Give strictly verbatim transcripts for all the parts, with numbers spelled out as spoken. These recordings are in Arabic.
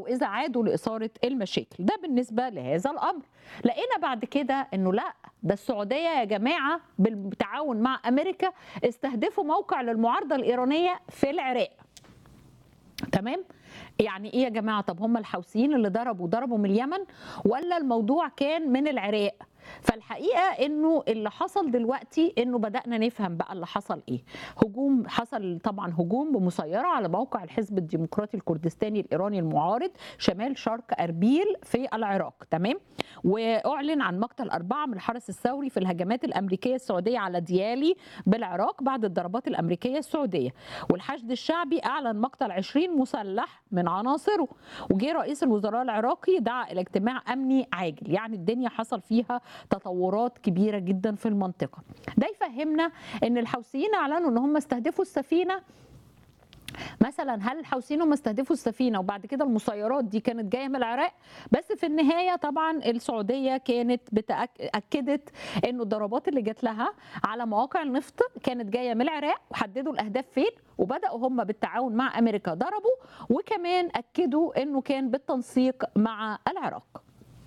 أو إذا عادوا لإثارة المشاكل. ده بالنسبة لهذا الأمر. لقينا بعد كده إنه لأ، ده السعودية يا جماعة بالتعاون مع أمريكا استهدفوا موقع للمعارضة الإيرانية في العراق. تمام؟ يعني ايه يا جماعه؟ طب هم الحوثيين اللي ضربوا ضربوا من اليمن ولا الموضوع كان من العراق؟ فالحقيقه انه اللي حصل دلوقتي انه بدانا نفهم بقى اللي حصل ايه. هجوم حصل طبعا، هجوم بمسيره على موقع الحزب الديمقراطي الكردستاني الايراني المعارض شمال شرق اربيل في العراق. تمام؟ واعلن عن مقتل اربعه من الحرس الثوري في الهجمات الامريكيه السعوديه على ديالي بالعراق بعد الضربات الامريكيه السعوديه. والحشد الشعبي اعلن مقتل عشرين مسلح من عناصره. وجه رئيس الوزراء العراقي دعا الى اجتماع امني عاجل. يعني الدنيا حصل فيها تطورات كبيره جدا في المنطقه. ده يفهمنا ان الحوثيين اعلنوا ان هم استهدفوا السفينه. مثلا هل الحوثيين هم استهدفوا السفينه وبعد كده المسيرات دي كانت جايه من العراق؟ بس في النهايه طبعا السعوديه كانت اكدت انه الضربات اللي جات لها على مواقع النفط كانت جايه من العراق، وحددوا الاهداف فين، وبداوا هم بالتعاون مع امريكا ضربوا، وكمان اكدوا انه كان بالتنسيق مع العراق.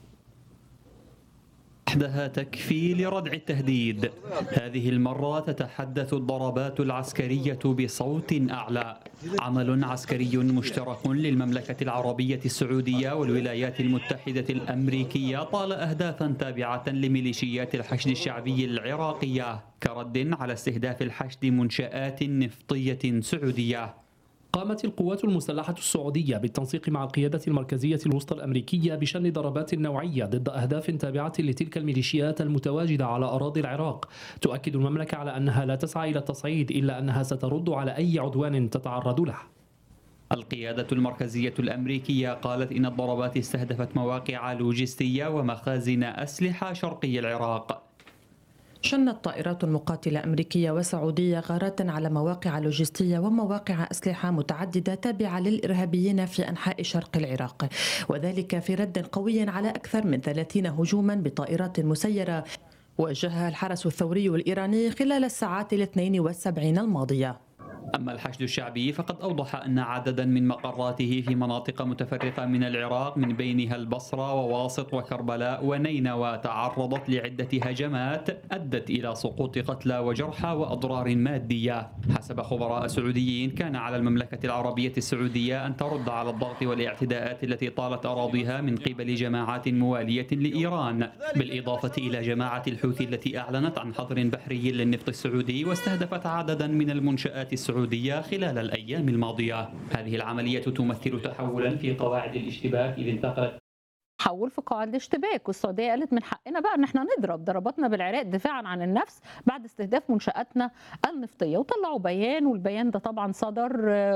وحدها تكفي لردع التهديد. هذه المرة تتحدث الضربات العسكرية بصوت أعلى. عمل عسكري مشترك للمملكة العربية السعودية والولايات المتحدة الأمريكية طال أهدافا تابعة لميليشيات الحشد الشعبي العراقية كرد على استهداف الحشد منشآت نفطية سعودية. قامت القوات المسلحة السعودية بالتنسيق مع القيادة المركزية الوسطى الأمريكية بشن ضربات نوعية ضد أهداف تابعة لتلك الميليشيات المتواجدة على أراضي العراق. تؤكد المملكة على أنها لا تسعى إلى التصعيد، إلا أنها سترد على أي عدوان تتعرض له. القيادة المركزية الأمريكية قالت إن الضربات استهدفت مواقع لوجستية ومخازن أسلحة شرقي العراق. شنت طائرات مقاتلة أمريكية وسعودية غارات على مواقع لوجستية ومواقع أسلحة متعددة تابعة للإرهابيين في أنحاء شرق العراق، وذلك في رد قوي على أكثر من ثلاثين هجوما بطائرات مسيرة وجهها الحرس الثوري الإيراني خلال الساعات الاثنين والسبعين الماضية. أما الحشد الشعبي فقد أوضح أن عددا من مقراته في مناطق متفرقة من العراق من بينها البصرة وواسط وكربلاء ونينوى تعرضت لعدة هجمات أدت إلى سقوط قتلى وجرحى وأضرار مادية. حسب خبراء سعوديين كان على المملكة العربية السعودية أن ترد على الضغط والاعتداءات التي طالت أراضيها من قبل جماعات موالية لإيران، بالإضافة إلى جماعة الحوثي التي أعلنت عن حظر بحري للنفط السعودي واستهدفت عددا من المنشآت السعودية خلال الأيام الماضية. هذه العملية تمثل تحولا في قواعد الاشتباك إذ انتقلت حول في قواعد الاشتباك، والسعوديه قالت من حقنا بقى ان احنا نضرب ضرباتنا بالعراق دفاعا عن النفس بعد استهداف منشاتنا النفطيه. وطلعوا بيان، والبيان ده طبعا صدر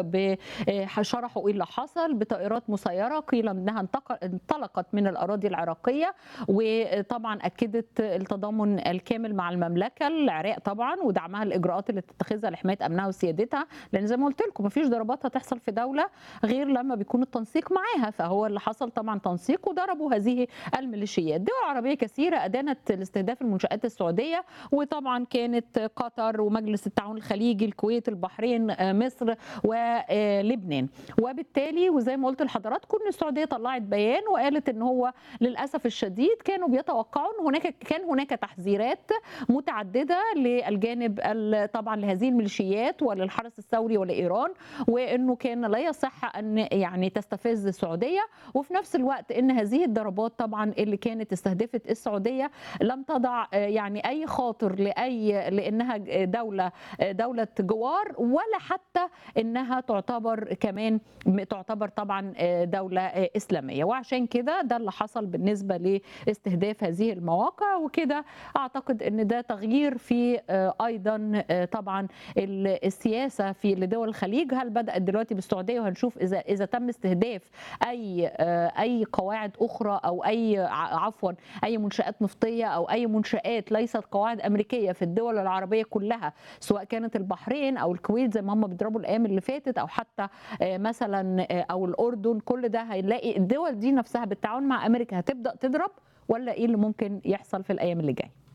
شرحوا ايه اللي حصل بطائرات مسيره قيل انها انطلقت من الاراضي العراقيه، وطبعا اكدت التضامن الكامل مع المملكه العراق طبعا ودعمها الاجراءات اللي تتخذها لحمايه امنها وسيادتها، لان زي ما قلت لكم مفيش ضربات هتحصل في دوله غير لما بيكون التنسيق معاها. فهو اللي حصل طبعا تنسيق وضرب هذه الميليشيات. دول عربية كثيرة أدانت لاستهداف المنشآت السعودية، وطبعا كانت قطر ومجلس التعاون الخليجي، الكويت، البحرين، مصر ولبنان. وبالتالي وزي ما قلت لحضراتكم ان السعودية طلعت بيان وقالت ان هو للأسف الشديد كانوا بيتوقعوا ان هناك كان هناك تحذيرات متعددة للجانب طبعا لهذه الميليشيات وللحرس الثوري ولإيران، وانه كان لا يصح ان يعني تستفز السعودية، وفي نفس الوقت ان هذه الضربات طبعا اللي كانت استهدفت السعوديه لم تضع يعني اي خاطر لاي لانها دوله دوله جوار، ولا حتى انها تعتبر كمان تعتبر طبعا دوله اسلاميه. وعشان كده ده اللي حصل بالنسبه لاستهداف هذه المواقع. وكده اعتقد ان ده تغيير في ايضا طبعا السياسه في لدول الخليج. هل بدات دلوقتي بالسعوديه، وهنشوف اذا اذا تم استهداف اي اي قواعد اخرى او اي عفوا اي منشات نفطيه او اي منشات ليست قواعد امريكيه في الدول العربيه كلها، سواء كانت البحرين او الكويت زي ما هم بيضربوا الايام اللي فاتت، او حتى مثلا او الاردن. كل ده هيلاقي الدول دي نفسها بالتعاون مع امريكا هتبدا تضرب، ولا ايه اللي ممكن يحصل في الايام اللي جايه؟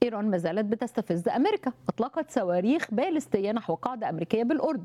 إيران ما زالت بتستفز أمريكا، أطلقت صواريخ باليستية نحو قاعدة أمريكية بالأردن.